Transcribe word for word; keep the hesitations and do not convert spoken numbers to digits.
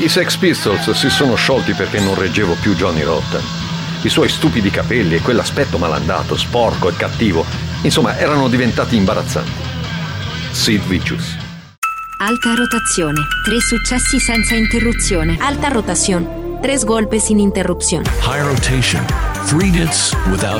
I Sex Pistols si sono sciolti perché non reggevo più Johnny Rotten. I suoi stupidi capelli e quell'aspetto malandato, sporco e cattivo, insomma, erano diventati imbarazzanti. Sid Vicious. Alta rotazione, tres successi senza interruzione. Alta rotación, tres golpes sin interrupción. High rotation, three hits without